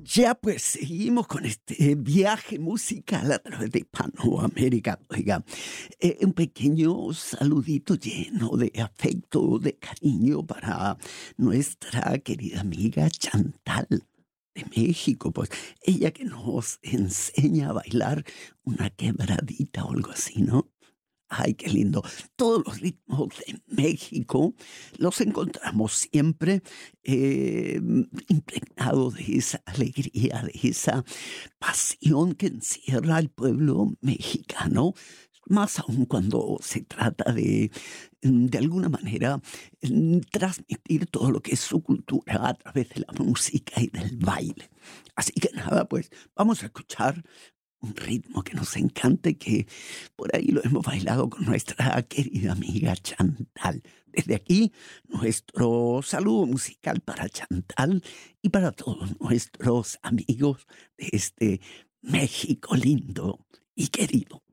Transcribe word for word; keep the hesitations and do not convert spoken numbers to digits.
Ya pues seguimos con este viaje musical a través de Hispanoamérica. Oiga, eh, un pequeño saludito lleno de afecto, de cariño para nuestra querida amiga Chantal de México. Pues ella que nos enseña a bailar una quebradita o algo así, ¿no? Ay, qué lindo. Todos los ritmos de México los encontramos siempre eh, impregnados de esa alegría, de esa pasión que encierra el pueblo mexicano, más aún cuando se trata de, mm, de alguna manera, mm, transmitir todo lo que es su cultura a través de la música y del baile. Así que nada, pues vamos a escuchar un ritmo que nos encanta y que por ahí lo hemos bailado con nuestra querida amiga Chantal. Desde aquí, nuestro saludo musical para Chantal y para todos nuestros amigos de este México lindo y querido.